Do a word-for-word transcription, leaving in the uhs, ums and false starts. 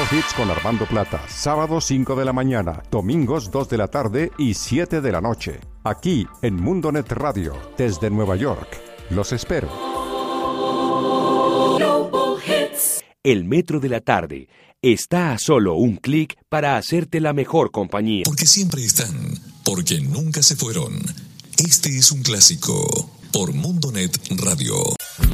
Global Hits con Armando Plata. Sábados cinco de la mañana, domingos dos de la tarde y siete de la noche. Aquí en Mundonet Radio, desde Nueva York. Los espero. Global Hits. El Metro de la Tarde está a solo un clic para hacerte la mejor compañía. Porque siempre están, porque nunca se fueron. Este es un clásico por Mundonet Radio.